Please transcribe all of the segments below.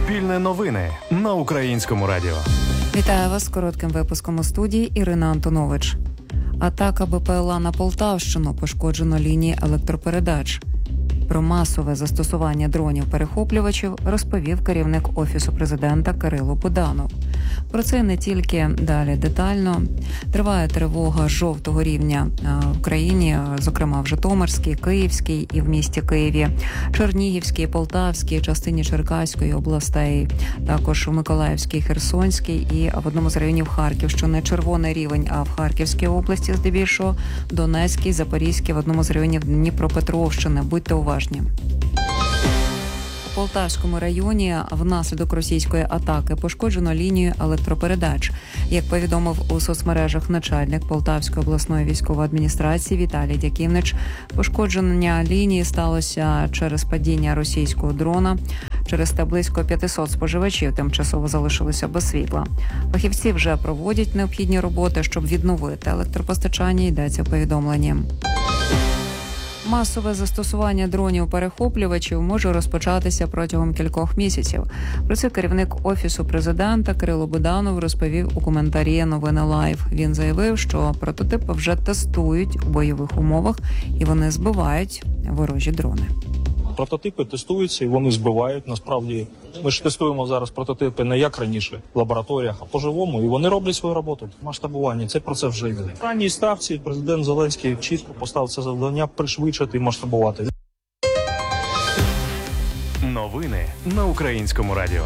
Суспільне новини на Українському радіо. Вітаю вас з коротким випуском у студії Ірина Антонович. Атака БПЛА на Полтавщину, пошкоджено лінії електропередач. Про масове застосування дронів-перехоплювачів розповів керівник Офісу президента Кирило Буданов. Про це не тільки далі детально. Триває тривога жовтого рівня в країні, зокрема в Житомирській, Київській і в місті Києві, Чернігівській, Полтавській, частині Черкаської областей, також в Миколаївській, Херсонській і в одному з районів Харківщини червоний рівень, а в Харківській області здебільшого, Донецькій, Запорізькій, в одному з районів Дніпропетровщини. Будьте уважні. У Полтавському районі внаслідок російської атаки пошкоджено лінію електропередач. Як повідомив у соцмережах начальник Полтавської обласної військової адміністрації Віталій Дяківнич, пошкодження лінії сталося через падіння російського дрона. Через те близько 500 споживачів тимчасово залишилися без світла. Фахівці вже проводять необхідні роботи, щоб відновити електропостачання, йдеться в повідомленні. Масове застосування дронів-перехоплювачів може розпочатися протягом кількох місяців. Про це керівник Офісу президента Кирило Буданов розповів у коментарі «Новини Лайв». Він заявив, що прототипи вже тестують у бойових умовах і вони збивають ворожі дрони. Прототипи тестуються і вони збивають. Насправді, ми ж тестуємо зараз прототипи не як раніше в лабораторіях, а по-живому, і вони роблять свою роботу. Масштабування – цей процес вже йде. В ранній ставці президент Зеленський чітко поставив це завдання пришвидшити і масштабувати. Новини на Українському радіо.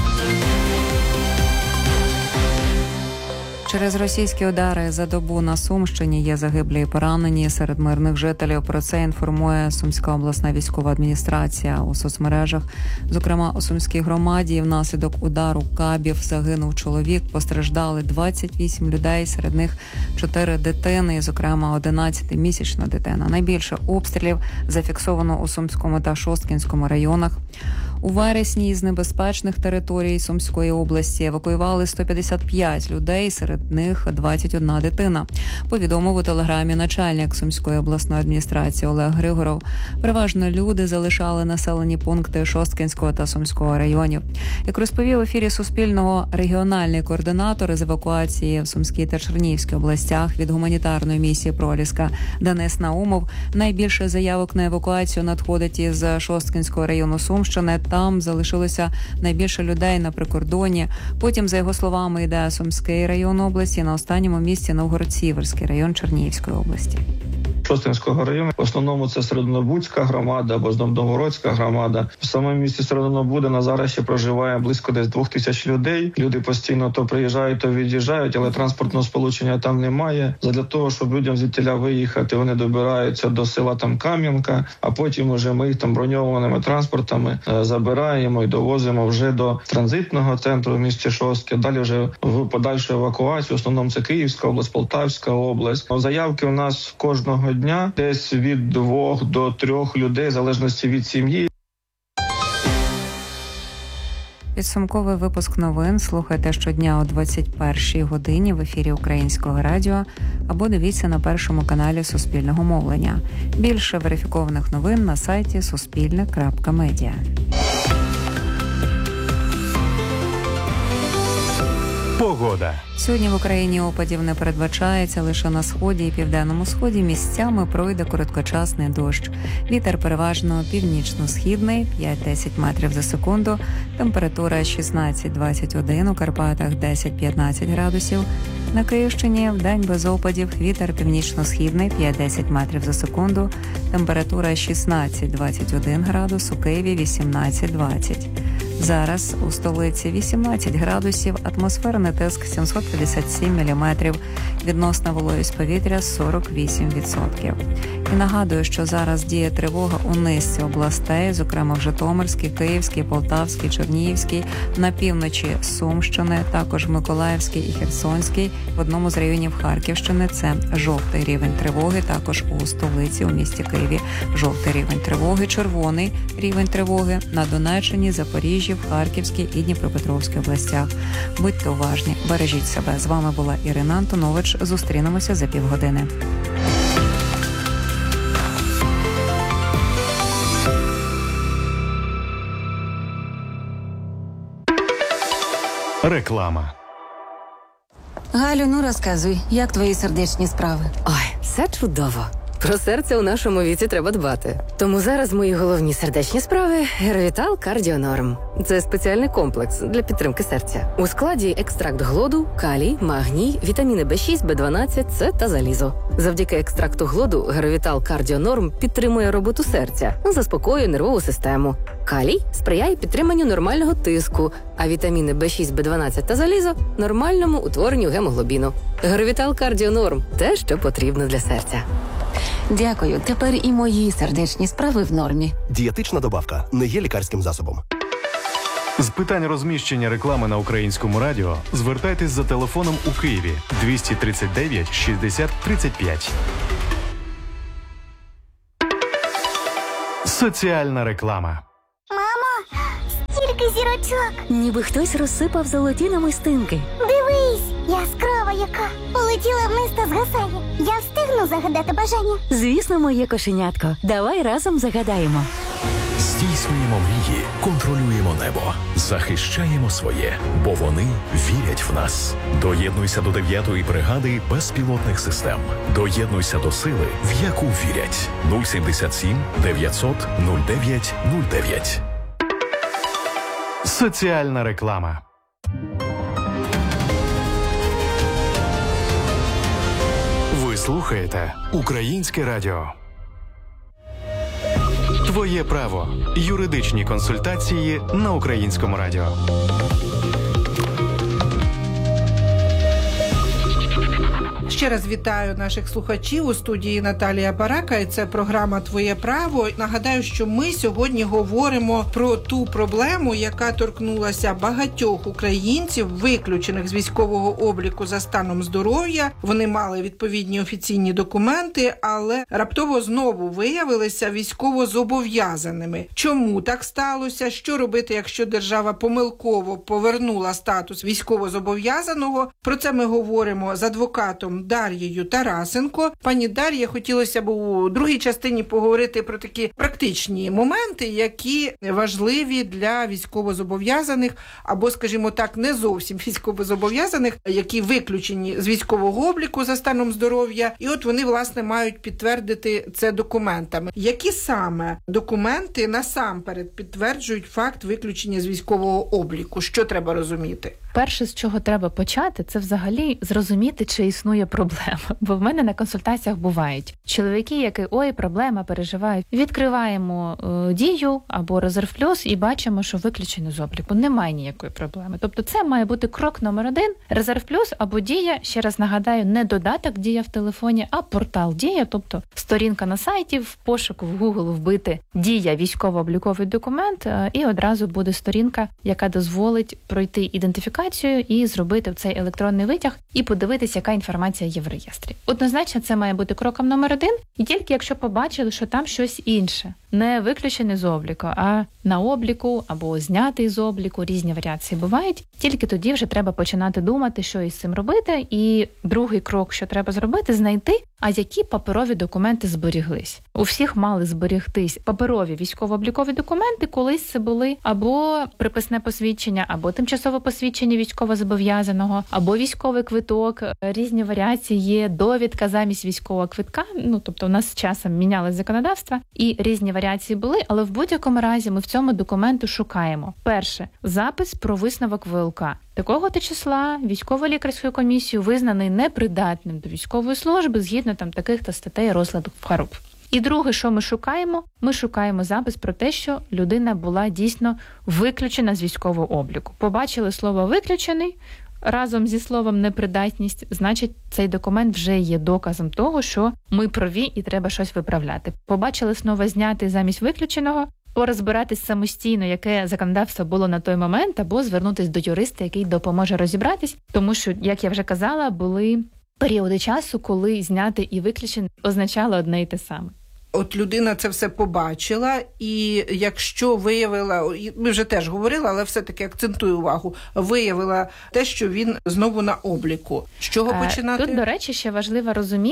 Через російські удари за добу на Сумщині є загиблі і поранені серед мирних жителів. Про це інформує Сумська обласна військова адміністрація у соцмережах. Зокрема, у Сумській громаді внаслідок удару кабів загинув чоловік, постраждали 28 людей, серед них 4 дитини, зокрема 11-місячна дитина. Найбільше обстрілів зафіксовано у Сумському та Шосткінському районах. У вересні із небезпечних територій Сумської області евакуювали 155 людей, серед них 21 дитина. Повідомив у телеграмі начальник Сумської обласної адміністрації Олег Григоров. Переважно люди залишали населені пункти Шосткінського та Сумського районів. Як розповів в ефірі Суспільного регіональний координатор з евакуації в Сумській та Чернігівській областях від гуманітарної місії «Проліска» Денис Наумов, найбільше заявок на евакуацію надходить із Шосткінського району Сумщини. Там залишилося найбільше людей на прикордоні. Потім, за його словами, йде Сумський район області, на останньому місці Новгород-Сіверський район Чернігівської області. Шосткінського району. В основному це Серединобудська громада або Новгородська громада. В самому місті Серединобуда на зараз ще проживає близько десь 2000 людей. Люди постійно то приїжджають, то від'їжджають, але транспортного сполучення там немає. Задля того, щоб людям звідтіля виїхати, вони добираються до села там Кам'янка, а потім уже ми їх там броньованими транспортами забираємо і довозимо вже до транзитного центру в місті Шостки. Далі вже в подальшу евакуацію. В основному це Київська область, Полтавська область. Заявки у нас кожного дня десь від 2 до 3 людей, в залежності від сім'ї. Підсумковий випуск новин слухайте щодня о 21-й годині в ефірі Українського радіо або дивіться на першому каналі Суспільного мовлення. Більше верифікованих новин на сайті suspilne.media. Погода. Сьогодні в Україні опадів не передбачається, лише на сході і південному сході місцями пройде короткочасний дощ. Вітер переважно північно-східний, 5-10 метрів за секунду, температура 16-21, у Карпатах 10-15 градусів. На Київщині вдень без опадів, вітер північно-східний, 5-10 метрів за секунду, температура 16-21 градус, у Києві 18-20. Зараз у столиці 18 градусів, атмосферний тиск 757 міліметрів, відносна вологість повітря 48%. І нагадую, що зараз діє тривога у низці областей, зокрема в Житомирській, Київській, Полтавській, Чернігівській, на півночі Сумщини, також Миколаївській і Херсонській, в одному з районів Харківщини це жовтий рівень тривоги, також у столиці, у місті Києві жовтий рівень тривоги, червоний рівень тривоги на Донеччині, Запоріжжі, в Харківській і Дніпропетровській областях. Будьте уважні, бережіть себе. З вами була Ірина Антонович. Зустрінемося за півгодини. Реклама. Галю, ну розказуй, як твої сердечні справи? Ой, все чудово. Про серце у нашому віці треба дбати. Тому зараз мої головні сердечні справи – Геровітал Кардіонорм. Це спеціальний комплекс для підтримки серця. У складі екстракт глоду, калій, магній, вітаміни В6, В12, С та залізо. Завдяки екстракту глоду Геровітал Кардіонорм підтримує роботу серця, заспокоює нервову систему. Калій сприяє підтриманню нормального тиску, а вітаміни В6, В12 та залізо – нормальному утворенню гемоглобіну. Геровітал Кардіонорм – те, що потрібно для серця. Дякую, тепер і мої сердечні справи в нормі. Дієтична добавка не є лікарським засобом. З питань розміщення реклами на Українському радіо звертайтесь за телефоном у Києві 239 60 35. Соціальна реклама. Мамо, стільки зірочок. Ніби хтось розсипав золоті намистинки. Дивись, яскрава яка. Полетіла вниз та згасає. Я встигну загадати бажання. Звісно, моє кошенятко. Давай разом загадаємо. Здійснюємо мрії, контролюємо небо, захищаємо своє, бо вони вірять в нас. Доєднуйся до 9-ї бригади безпілотних систем. Доєднуйся до сили, в яку вірять. 077 900 09 09. Соціальна реклама. Ви слухаєте Українське радіо. Твоє право. Юридичні консультації на Українському радіо. Ще раз вітаю наших слухачів у студії Наталія Барака, і це програма «Твоє право». Нагадаю, що ми сьогодні говоримо про ту проблему, яка торкнулася багатьох українців, виключених з військового обліку за станом здоров'я. Вони мали відповідні офіційні документи, але раптово знову виявилися військовозобов'язаними. Чому так сталося? Що робити, якщо держава помилково повернула статус військовозобов'язаного? Про це ми говоримо з адвокатом Дар'єю Тарасенко. Пані Дар'я, хотілося б у другій частині поговорити про такі практичні моменти, які важливі для військовозобов'язаних, або, скажімо так, не зовсім військовозобов'язаних, які виключені з військового обліку за станом здоров'я, і от вони, власне, мають підтвердити це документами. Які саме документи насамперед підтверджують факт виключення з військового обліку? Що треба розуміти? Перше, з чого треба почати, це взагалі зрозуміти, чи існує проблема. Бо в мене на консультаціях бувають чоловіки, які проблема, переживають. Відкриваємо дію або резерв плюс і бачимо, що виключено з обліку. Немає ніякої проблеми. Тобто це має бути крок номер 1. Резерв плюс або дія, ще раз нагадаю, не додаток дія в телефоні, а портал дія, тобто сторінка на сайті, в пошуку в Google вбити дія військово-обліковий документ, і одразу буде сторінка, яка дозволить пройти ідентифікацію і зробити цей електронний витяг і подивитися, яка інформація є в реєстрі. Однозначно, це має бути кроком номер 1, і тільки якщо побачили, що там щось інше, не виключене з обліку, а на обліку або знятий з обліку, різні варіації бувають, тільки тоді вже треба починати думати, що із цим робити. І другий крок, що треба зробити, знайти, а які паперові документи зберіглись. У всіх мали зберігтись паперові військово-облікові документи, колись це були або приписне посвідчення, або тимчасове посвідчення військовозобов'язаного, або військовий квиток. Різні варіації є, довідка замість військового квитка. Тобто у нас з часом мінялось законодавство, і різні варіації були, але в будь-якому разі ми в цьому документу шукаємо. Перше, запис про висновок ВЛК. Такого-то числа військово-лікарською комісією визнаний непридатним до військової служби згідно таких-то статей розладу хвороб. І друге, що ми шукаємо? Ми шукаємо запис про те, що людина була дійсно виключена з військового обліку. Побачили слово «виключений», разом зі словом «непридатність», значить, цей документ вже є доказом того, що ми праві і треба щось виправляти. Побачили слово «знятий» замість «виключеного», порозбиратись самостійно, яке законодавство було на той момент, або звернутися до юриста, який допоможе розібратись, тому що, як я вже казала, були періоди часу, коли «знятий» і «виключений» означало одне й те саме. От людина це все побачила, і якщо виявила, ми вже теж говорили, але все-таки акцентую увагу, виявила те, що він знову на обліку. З чого починати? Тут, до речі, ще важливо розуміти,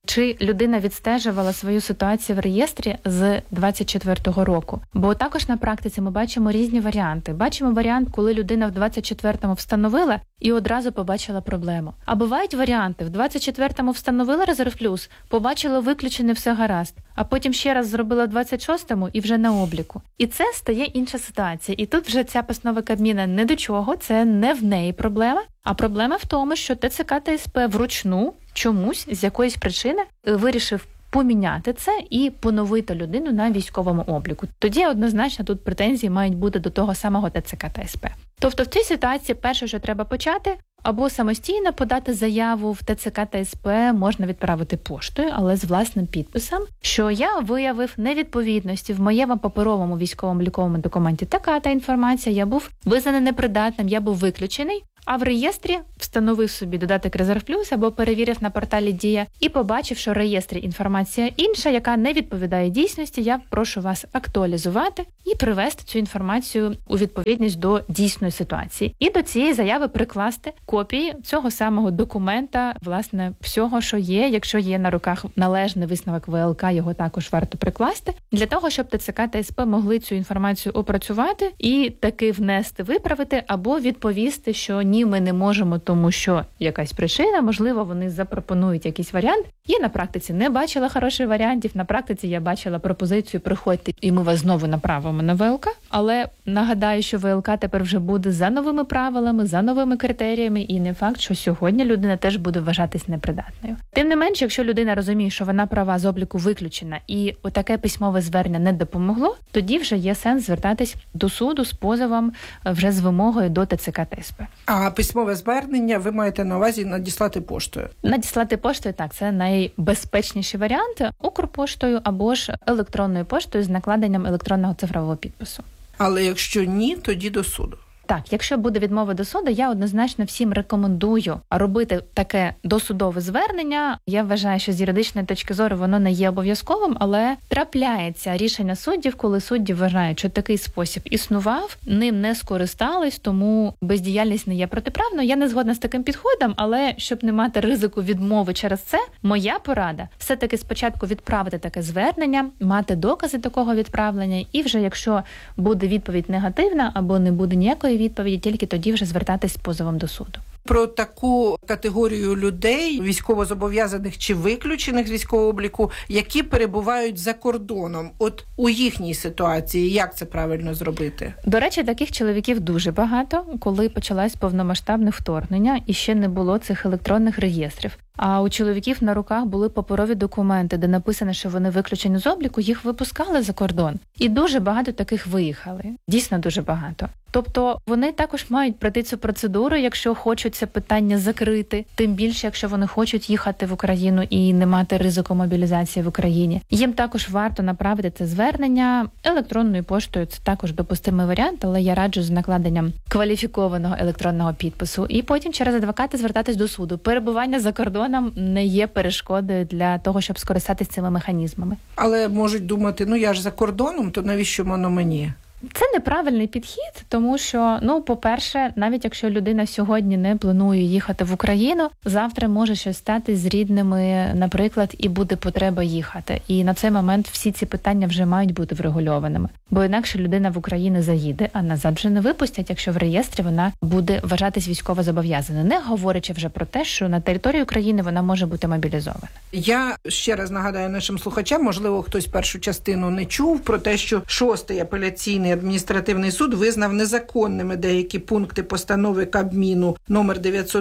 чи людина відстежувала свою ситуацію в реєстрі з 24-го року. Бо також на практиці ми бачимо різні варіанти. Бачимо варіант, коли людина в 24-му встановила і одразу побачила проблему. А бувають варіанти, в 24-му встановила резерв плюс, побачила виключене, все гаразд, а потім ще раз зробила в 26-му і вже на обліку. І це стає інша ситуація. І тут вже ця постанова Кабміна не до чого, це не в неї проблема, а проблема в тому, що ТЦК та СП вручну чомусь з якоїсь причини вирішив поміняти це і поновити людину на військовому обліку. Тоді однозначно тут претензії мають бути до того самого ТЦК та СП. Тобто в цій ситуації перше, що треба почати, або самостійно подати заяву в ТЦК та СП, можна відправити поштою, але з власним підписом, що я виявив невідповідності в моєму паперовому військовому ліковому документі така-та інформація, я був визнаний непридатним, я був виключений, а в реєстрі встановив собі додаток «Резерв Плюс» або перевірив на порталі «Дія» і побачив, що в реєстрі інформація інша, яка не відповідає дійсності, я прошу вас актуалізувати і привести цю інформацію у відповідність до дійсної ситуації. І до цієї заяви прикласти копії цього самого документа, власне, всього, що є. Якщо є на руках належний висновок ВЛК, його також варто прикласти, для того, щоб ТЦК та СП могли цю інформацію опрацювати і таки внести, виправити або відповісти, що ні, ми не можемо, тому що якась причина, можливо, вони запропонують якийсь варіант. Я на практиці не бачила хороших варіантів, на практиці я бачила пропозицію приходьте і ми вас знову направимо на ВЛК, але нагадаю, що ВЛК тепер вже буде за новими правилами, за новими критеріями і не факт, що сьогодні людина теж буде вважатись непридатною. Тим не менше, якщо людина розуміє, що вона права з обліку виключена і отаке письмове звернення не допомогло, тоді вже є сенс звертатись до суду з позовом вже з вимогою до ТЦК та СП. А письмове звернення ви маєте на увазі надіслати поштою? Надіслати поштою, так, це найбезпечніші варіанти, Укрпоштою або ж електронною поштою з накладенням електронного цифрового підпису. Але якщо ні, тоді до суду. Так, якщо буде відмова до суду, я однозначно всім рекомендую робити таке досудове звернення. Я вважаю, що з юридичної точки зору воно не є обов'язковим, але трапляється рішення суддів, коли судді вважають, що такий спосіб існував, ним не скористались, тому бездіяльність не є протиправною. Я не згодна з таким підходом, але щоб не мати ризику відмови через це, моя порада все-таки спочатку відправити таке звернення, мати докази такого відправлення, і вже якщо буде відповідь негативна або не буде ніякої відповіді, тільки тоді вже звертатись з позовом до суду. Про таку категорію людей, військовозобов'язаних чи виключених з військового обліку, які перебувають за кордоном. От у їхній ситуації як це правильно зробити? До речі, таких чоловіків дуже багато, коли почалось повномасштабне вторгнення і ще не було цих електронних реєстрів. А у чоловіків на руках були паперові документи, де написано, що вони виключені з обліку, їх випускали за кордон. І дуже багато таких виїхали. Дійсно дуже багато. Тобто вони також мають пройти цю процедуру, якщо хочуть це питання закрити, тим більше, якщо вони хочуть їхати в Україну і не мати ризику мобілізації в Україні. Їм також варто направити це звернення електронною поштою. Це також допустимий варіант, але я раджу з накладенням кваліфікованого електронного підпису. І потім через адвоката звертатись до суду. Перебування за кордоном не є перешкодою для того, щоб скористатись цими механізмами. Але можуть думати, я ж за кордоном, то навіщо воно мені? Це неправильний підхід, тому що, по-перше, навіть якщо людина сьогодні не планує їхати в Україну, завтра може щось стати з рідними, наприклад, і буде потреба їхати. І на цей момент всі ці питання вже мають бути врегульованими. Бо інакше людина в Україну заїде, а назад вже не випустять, якщо в реєстрі вона буде вважатись військовозобов'язаною, не говорячи вже про те, що на території України вона може бути мобілізована. Я ще раз нагадаю нашим слухачам, можливо, хтось першу частину не чув, про те, що 6-й апеляційний адміністративний суд визнав незаконними деякі пункти постанови Кабміну номер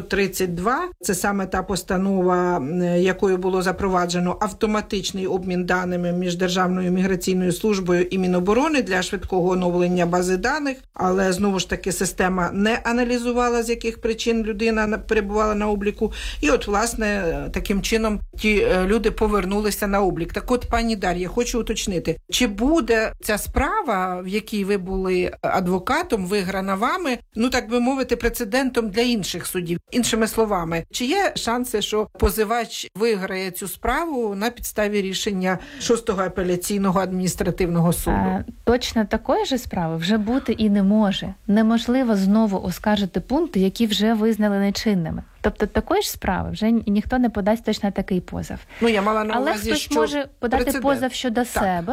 932. Це саме та постанова, якою було запроваджено автоматичний обмін даними між Державною міграційною службою і Міноборони для швидкого оновлення бази даних. Але, знову ж таки, система не аналізувала, з яких причин людина перебувала на обліку. І от, власне, таким чином ті люди повернулися на облік. Так от, пані Дар'я, хочу уточнити, чи буде ця справа, в якій ви були адвокатом, виграна вами, так би мовити, прецедентом для інших судів? Іншими словами, чи є шанси, що позивач виграє цю справу на підставі рішення 6-го апеляційного адміністративного суду? Точно такої ж справи вже бути і не може. Неможливо знову оскаржити пункти, які вже визнали нечинними. Тобто такої ж справи вже ніхто не подасть точно такий позов. Я мала на увазі, але хтось що може подати прецедент. позов щодо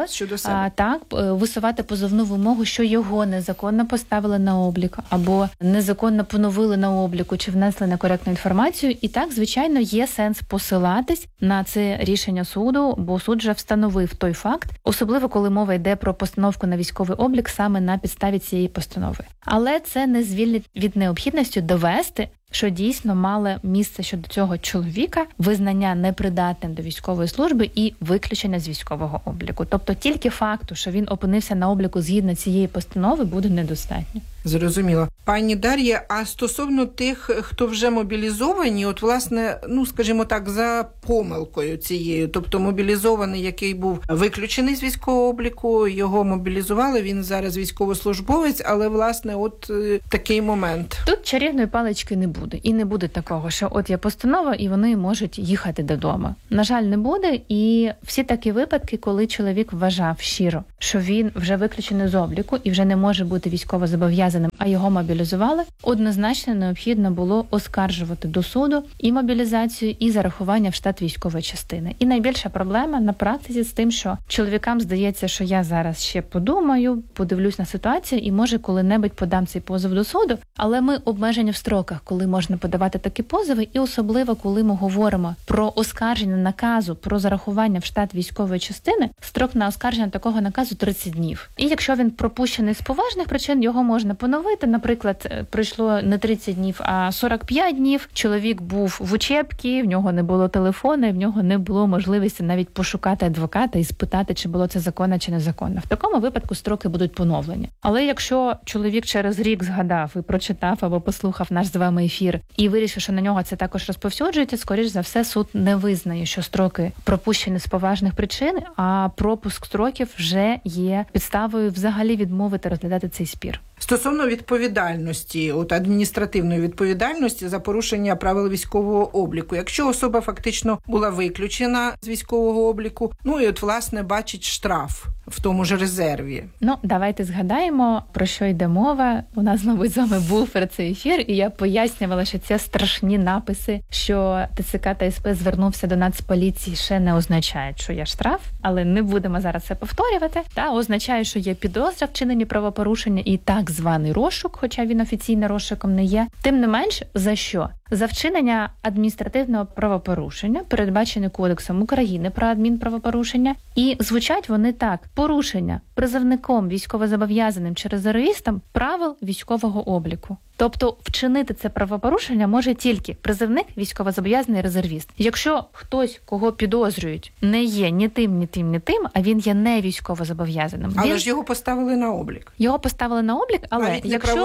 себе, висувати позовну вимогу, що його незаконно поставили на облік, або незаконно поновили на обліку, чи внесли некоректну інформацію. І так, звичайно, є сенс посилатись на це рішення суду, бо суд вже встановив той факт, особливо коли мова йде про постановку на військовий облік саме на підставі цієї постанови. Але це не звільнить від необхідності довести, що дійсно мало місце щодо цього чоловіка визнання непридатним до військової служби і виключення з військового обліку. Тобто тільки факту, що він опинився на обліку згідно цієї постанови, буде недостатньо. Зрозуміло. Пані Дар'я, а стосовно тих, хто вже мобілізовані, власне, скажімо так, за помилкою цією, тобто мобілізований, який був виключений з військового обліку, його мобілізували, він зараз військовослужбовець, але, власне, такий момент. Тут чарівної палички не буде. І не буде такого, що є постанова, і вони можуть їхати додому. На жаль, не буде. І всі такі випадки, коли чоловік вважав щиро, що він вже виключений з обліку і вже не може бути військовозобов'язаним, а його мобілізували, однозначно необхідно було оскаржувати до суду і мобілізацію, і зарахування в штат військової частини. І найбільша проблема на практиці з тим, що чоловікам здається, що я зараз ще подумаю, подивлюсь на ситуацію і, може, коли-небудь подам цей позов до суду, але ми обмежені в строках, коли можна подавати такі позови, і особливо, коли ми говоримо про оскарження наказу про зарахування в штат військової частини, строк на оскарження такого наказу 30 днів. І якщо він пропущений з поважних причин, його можна поновити. Наприклад, пройшло не 30 днів, а 45 днів. Чоловік був в учебці, в нього не було телефону, і в нього не було можливості навіть пошукати адвоката і спитати, чи було це законно, чи незаконно. В такому випадку строки будуть поновлені. Але якщо чоловік через рік згадав і прочитав або послухав наш з вами ефір і вирішив, що на нього це також розповсюджується, скоріш за все, суд не визнає, що строки пропущені з поважних причин, а пропуск строків вже є підставою взагалі відмовити розглядати цей спір. Стосовно відповідальності, адміністративної відповідальності за порушення правил військового обліку. Якщо особа фактично була виключена з військового обліку, власне, бачить штраф в тому ж резерві. Давайте згадаємо, про що йде мова. У нас, мабуть, з вами був про цей ефір, і я пояснювала, що ці страшні написи, що ТЦК та СП звернувся до Нацполіції, ще не означають, що є штраф, але не будемо зараз це повторювати. Означає, що є підозра в вчиненні правопорушення і так званий розшук, хоча він офіційно розшуком не є. Тим не менш, за що? За вчинення адміністративного правопорушення, передбачене Кодексом України про адмінправопорушення, і звучать вони так: порушення призовником військовозобов'язаним чи резервістом правил військового обліку. Тобто вчинити це правопорушення може тільки призовник, військовозобов'язаний, резервіст. Якщо хтось, кого підозрюють, не є ні тим, а він є не військовозобов'язаним. Але ж його поставили на облік. Його поставили на облік, але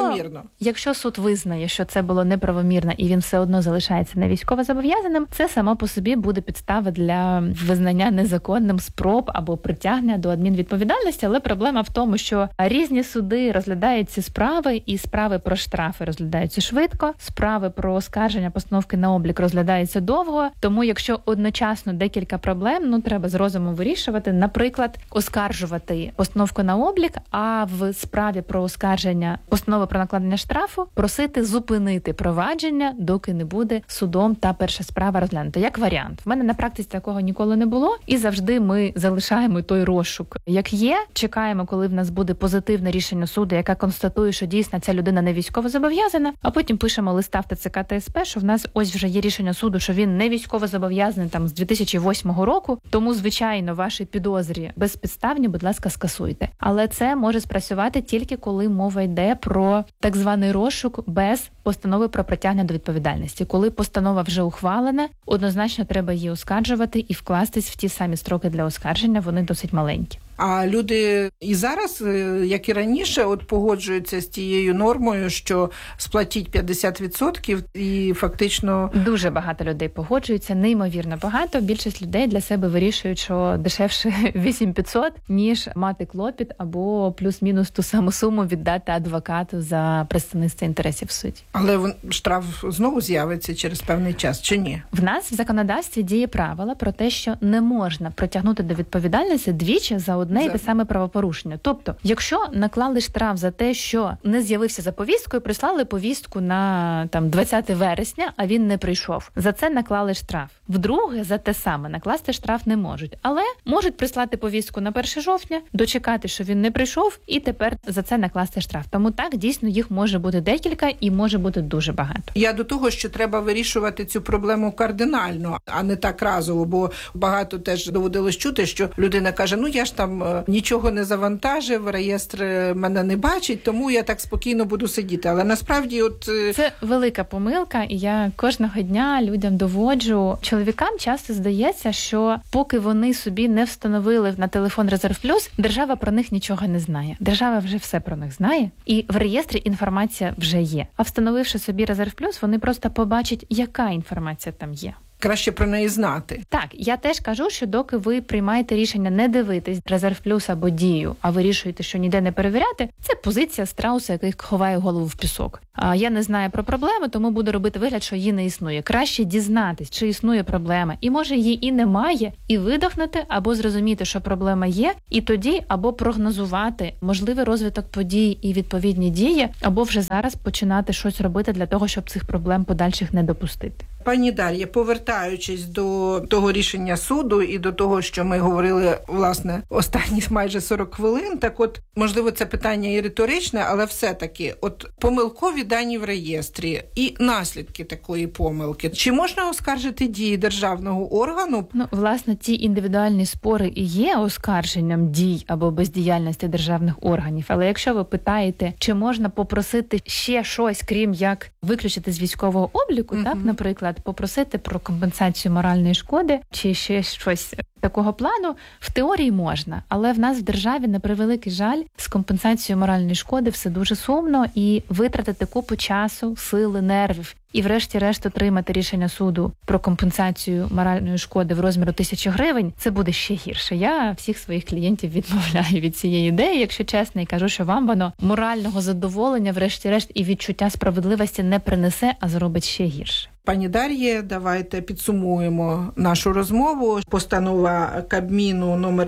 якщо суд визнає, що це було неправомірно і він все одно залишається не військовозобов'язаним, це само по собі буде підстава для визнання незаконним спроб або притягнення до адмінвідповідальності. Але проблема в тому, що різні суди розглядають ці справи, і справи про штрафи розглядаються швидко, справи про оскарження постановки на облік розглядаються довго, тому якщо одночасно декілька проблем, треба з розумом вирішувати. Наприклад, оскаржувати постановку на облік, а в справі про оскарження постанови про накладення штрафу просити зупинити провадження, доки не буде судом та перша справа розглянута. Як варіант. В мене на практиці такого ніколи не було, і завжди ми залишаємо той розшук, як є, чекаємо, коли в нас буде позитивне рішення суду, яке констатує, що дійсно ця людина не військовозобов'язана, а потім пишемо листа в ТЦК та СП, що в нас ось вже є рішення суду, що він не військовозобов'язаний з 2008 року, тому, звичайно, ваші підозрі безпідставні, будь ласка, скасуйте. Але це може спрацювати тільки коли мова йде про так званий розшук без постанови про притягнення до відповідальності. Коли постанова вже ухвалена, однозначно треба її оскаржувати і вкластись в ті самі строки для оскарження, вони досить маленькі. А люди і зараз, як і раніше, погоджуються з тією нормою, що сплатіть 50% і фактично... Дуже багато людей погоджуються, неймовірно багато. Більшість людей для себе вирішують, що дешевше 8500, ніж мати клопіт або плюс-мінус ту саму суму віддати адвокату за представництво інтересів в суді. Але штраф знову з'явиться через певний час, чи ні? В нас в законодавстві діє правило про те, що не можна притягнути до відповідальності двічі за одне і те саме правопорушення. Тобто, якщо наклали штраф за те, що не з'явився за повісткою, прислали повістку на 20 вересня, а він не прийшов. За це наклали штраф. Вдруге, за те саме накласти штраф не можуть. Але можуть прислати повістку на 1 жовтня, дочекати, що він не прийшов, і тепер за це накласти штраф. Тому так, дійсно, їх може бути декілька і може бути дуже багато. Я до того, що треба вирішувати цю проблему кардинально, а не так разово, бо багато теж доводилось чути, що людина каже, я ж там нічого не завантажив, реєстр мене не бачить, тому я так спокійно буду сидіти. Але насправді це велика помилка, і я кожного дня людям доводжу. Чоловікам часто здається, що поки вони собі не встановили на телефон Резерв Плюс, держава про них нічого не знає. Держава вже все про них знає, і в реєстрі інформація вже є. А встановивши собі Резерв Плюс, вони просто побачать, яка інформація там є. Краще про неї знати. Так, я теж кажу, що доки ви приймаєте рішення не дивитись Резерв Плюс або Дію, а вирішуєте, що ніде не перевіряти, це позиція страуса, який ховає голову в пісок. А я не знаю про проблему, тому буду робити вигляд, що її не існує. Краще дізнатись, чи існує проблема, і може її і немає, і видохнути, або зрозуміти, що проблема є, і тоді або прогнозувати можливий розвиток подій і відповідні дії, або вже зараз починати щось робити для того, щоб цих проблем подальших не допустити. Пані Дар'я, повертаючись до того рішення суду і до того, що ми говорили, власне, останні майже 40 хвилин, так от, можливо, це питання і риторичне, але все-таки, помилкові дані в реєстрі і наслідки такої помилки. Чи можна оскаржити дії державного органу? Власне, ті індивідуальні спори і є оскарженням дій або бездіяльності державних органів. Але якщо ви питаєте, чи можна попросити ще щось, крім як виключити з військового обліку, так, наприклад, попросити про компенсацію моральної шкоди чи ще щось такого плану, в теорії можна. Але в нас в державі, на превеликий жаль, з компенсацією моральної шкоди все дуже сумно, і витратити купу часу, сили, нервів і врешті-решт отримати рішення суду про компенсацію моральної шкоди в розміру 1000 гривень, це буде ще гірше. Я всіх своїх клієнтів відмовляю від цієї ідеї, якщо чесно, і кажу, що вам воно морального задоволення, врешті-решт, і відчуття справедливості не принесе, а зробить ще гірше. Пані Дар'є, давайте підсумуємо нашу розмову. Постанова Кабміну номер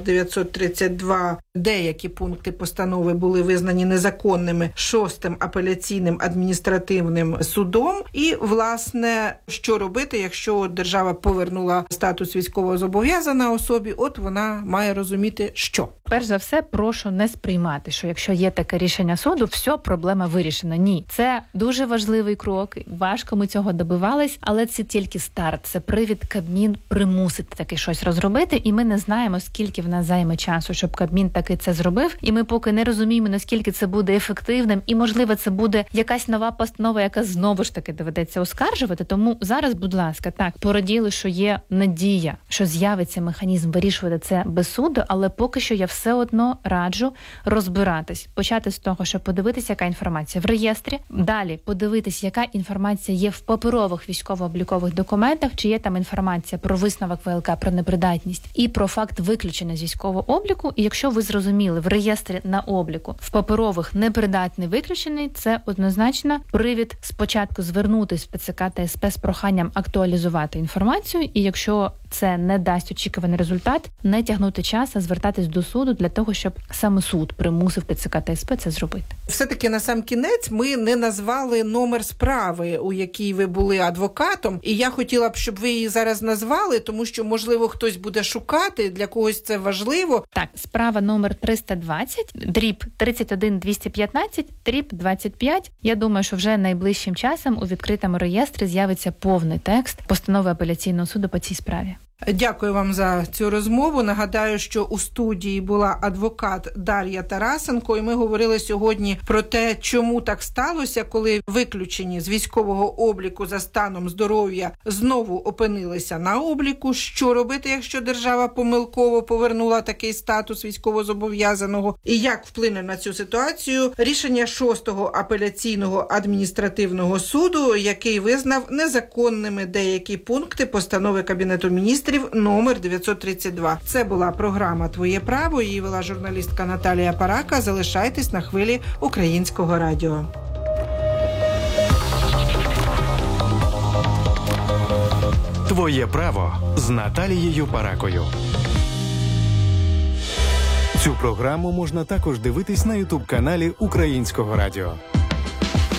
932. Деякі пункти постанови були визнані незаконними 6-м апеляційним адміністративним судом. І, власне, що робити, якщо держава повернула статус військовозобов'язаної особі, вона має розуміти, що. Перш за все, прошу не сприймати, що якщо є таке рішення суду, все, проблема вирішена. Ні. Це дуже важливий крок, важко ми цього добивались, але це тільки старт. Це привід Кабмін примусити таки щось розробити, і ми не знаємо, скільки в нас займе часу, щоб Кабмін таки це зробив, і ми поки не розуміємо, наскільки це буде ефективним, і, можливо, це буде якась нова постанова, яка знову ж таки доведеться оскаржувати. Тому зараз, будь ласка, так, пораділи, що є надія, що з'явиться механізм вирішувати це без суду, але поки що я все одно раджу розбиратись. Почати з того, щоб подивитися, яка інформація в реєстрі, далі подивитись, яка інформація є в паперових військово-облікових документах, чи є там інформація про висновок ВЛК, про непридатність і про факт виключення з військового обліку. І якщо ви зрозуміли, в реєстрі на обліку в паперових непридатний виключений, це однозначно привід спочатку звернутись в ТЦК та СП з проханням актуалізувати інформацію, і якщо це не дасть очікуваний результат, не тягнути час, а звертатись до суду для того, щоб саме суд примусив ТЦК та СП це зробити. Все-таки на сам кінець ми не назвали номер справи, у якій ви були адвокатом, і я хотіла б, щоб ви її зараз назвали, тому що, можливо, хтось буде шукати, для когось це важливо. Так, справа номер 320/31215/25. Я думаю, що вже найближчим часом у відкритому реєстрі з'явиться повний текст постанови апеляційного суду по цій справі. Дякую вам за цю розмову. Нагадаю, що у студії була адвокат Дар'я Тарасенко, і ми говорили сьогодні про те, чому так сталося, коли виключені з військового обліку за станом здоров'я знову опинилися на обліку, що робити, якщо держава помилково повернула такий статус військовозобов'язаного, і як вплине на цю ситуацію рішення 6-го апеляційного адміністративного суду, який визнав незаконними деякі пункти постанови Кабінету міністрів номер 932. Це була програма «Твоє право». Її вела журналістка Наталія Парака. Залишайтесь на хвилі Українського радіо. Твоє право з Наталією Паракою. Цю програму можна також дивитись на YouTube-каналі Українського радіо.